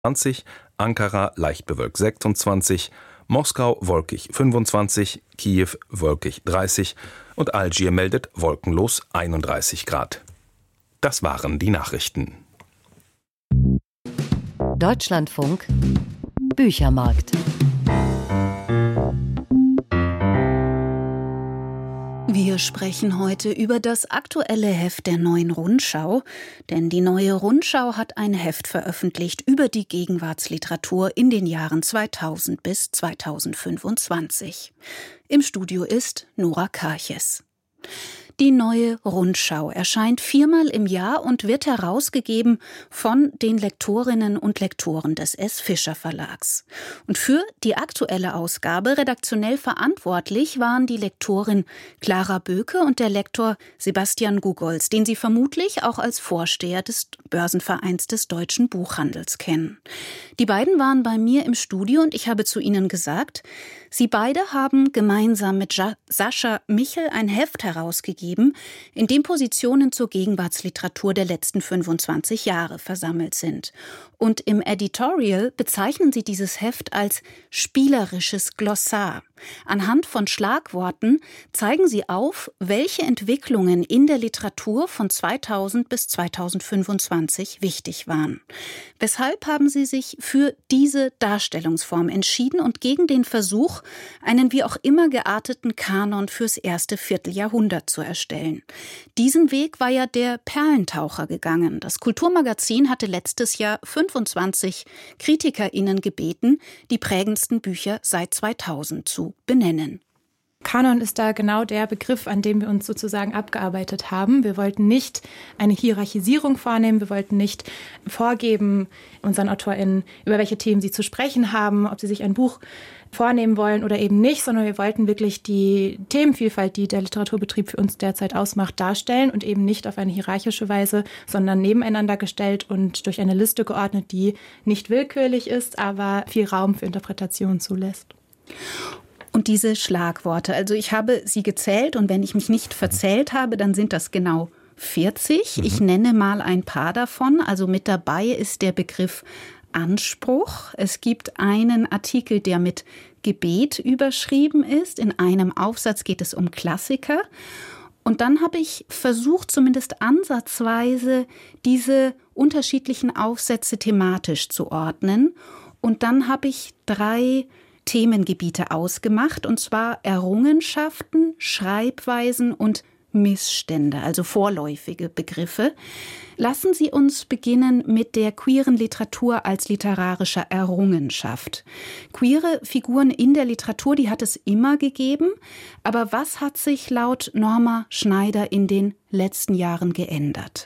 20, Ankara leicht bewölkt 26, Moskau wolkig 25, Kiew wolkig 30 und Algier meldet wolkenlos 31 Grad. Das waren die Nachrichten. Deutschlandfunk Büchermarkt. Wir sprechen heute über das aktuelle Heft der Neuen Rundschau, denn die Neue Rundschau hat ein Heft veröffentlicht über die Gegenwartsliteratur in den Jahren 2000 bis 2025. Im Studio ist Nora Karches. Die Neue Rundschau erscheint 4-mal im Jahr und wird herausgegeben von den Lektorinnen und Lektoren des S. Fischer Verlags. Und für die aktuelle Ausgabe redaktionell verantwortlich waren die Lektorin Clara Böke und der Lektor Sebastian Gugolz, den Sie vermutlich auch als Vorsteher des Börsenvereins des deutschen Buchhandels kennen. Die beiden waren bei mir im Studio und ich habe zu ihnen gesagt, sie beide haben gemeinsam mit Sascha Michel ein Heft herausgegeben, in dem Positionen zur Gegenwartsliteratur der letzten 25 Jahre versammelt sind. Und im Editorial bezeichnen sie dieses Heft als spielerisches Glossar. Anhand von Schlagworten zeigen sie auf, welche Entwicklungen in der Literatur von 2000 bis 2025 wichtig waren. Weshalb haben sie sich für diese Darstellungsform entschieden und gegen den Versuch, einen wie auch immer gearteten Kanon fürs erste Vierteljahrhundert zu erstellen? Diesen Weg war ja der Perlentaucher gegangen. Das Kulturmagazin hatte letztes Jahr 25 KritikerInnen gebeten, die prägendsten Bücher seit 2000 zu benennen. Kanon ist da genau der Begriff, an dem wir uns sozusagen abgearbeitet haben. Wir wollten nicht eine Hierarchisierung vornehmen, wir wollten nicht vorgeben unseren AutorInnen, über welche Themen sie zu sprechen haben, ob sie sich ein Buch vornehmen wollen oder eben nicht, sondern wir wollten wirklich die Themenvielfalt, die der Literaturbetrieb für uns derzeit ausmacht, darstellen und eben nicht auf eine hierarchische Weise, sondern nebeneinander gestellt und durch eine Liste geordnet, die nicht willkürlich ist, aber viel Raum für Interpretation zulässt. Und diese Schlagworte, also ich habe sie gezählt und wenn ich mich nicht verzählt habe, dann sind das genau 40. Ich nenne mal ein paar davon. Also mit dabei ist der Begriff Anspruch. Es gibt einen Artikel, der mit Gebet überschrieben ist. In einem Aufsatz geht es um Klassiker. Und dann habe ich versucht, zumindest ansatzweise diese unterschiedlichen Aufsätze thematisch zu ordnen. Und dann habe ich 3 Themengebiete ausgemacht, und zwar Errungenschaften, Schreibweisen und Missstände, also vorläufige Begriffe. Lassen Sie uns beginnen mit der queeren Literatur als literarischer Errungenschaft. Queere Figuren in der Literatur, die hat es immer gegeben. Aber was hat sich laut Norma Schneider in den letzten Jahren geändert?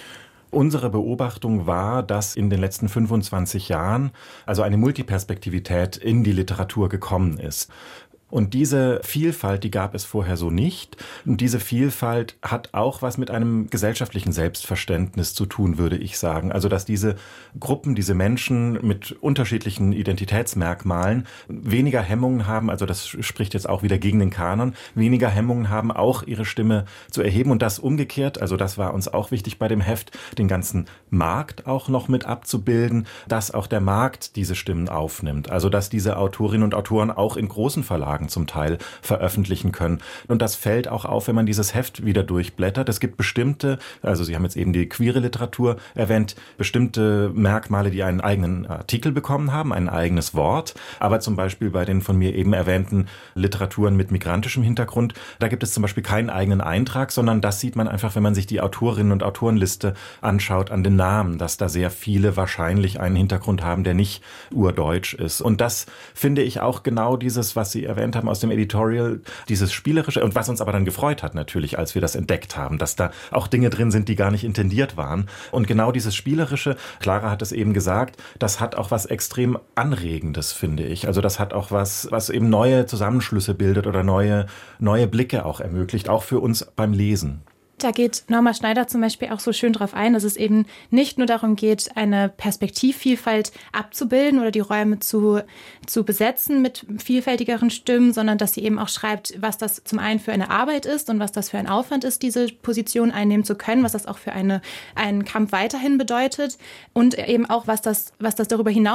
Unsere Beobachtung war, dass in den letzten 25 Jahren also eine Multiperspektivität in die Literatur gekommen ist. Und diese Vielfalt, die gab es vorher so nicht. Und diese Vielfalt hat auch was mit einem gesellschaftlichen Selbstverständnis zu tun, würde ich sagen. Also dass diese Gruppen, diese Menschen mit unterschiedlichen Identitätsmerkmalen weniger Hemmungen haben, also das spricht jetzt auch wieder gegen den Kanon, weniger Hemmungen haben, auch ihre Stimme zu erheben. Und das umgekehrt, also das war uns auch wichtig bei dem Heft, den ganzen Markt auch noch mit abzubilden, dass auch der Markt diese Stimmen aufnimmt. Also dass diese Autorinnen und Autoren auch in großen Verlagen zum Teil veröffentlichen können. Und das fällt auch auf, wenn man dieses Heft wieder durchblättert. Es gibt bestimmte, also Sie haben jetzt eben die queere Literatur erwähnt, bestimmte Merkmale, die einen eigenen Artikel bekommen haben, ein eigenes Wort. Aber zum Beispiel bei den von mir eben erwähnten Literaturen mit migrantischem Hintergrund, da gibt es zum Beispiel keinen eigenen Eintrag, sondern das sieht man einfach, wenn man sich die Autorinnen- und Autorenliste anschaut, an den Namen, dass da sehr viele wahrscheinlich einen Hintergrund haben, der nicht urdeutsch ist. Und das finde ich auch genau dieses, was Sie erwähnt haben aus dem Editorial, dieses Spielerische, und was uns aber dann gefreut hat natürlich, als wir das entdeckt haben, dass da auch Dinge drin sind, die gar nicht intendiert waren. Und genau dieses Spielerische, Clara hat es eben gesagt, das hat auch was extrem Anregendes, finde ich. Also das hat auch was eben neue Zusammenschlüsse bildet oder neue Blicke auch ermöglicht, auch für uns beim Lesen. Da geht Norma Schneider zum Beispiel auch so schön drauf ein, dass es eben nicht nur darum geht, eine Perspektivvielfalt abzubilden oder die Räume zu besetzen mit vielfältigeren Stimmen, sondern dass sie eben auch schreibt, was das zum einen für eine Arbeit ist und was das für ein Aufwand ist, diese Position einnehmen zu können, was das auch für einen Kampf weiterhin bedeutet und eben auch, was das darüber hinaus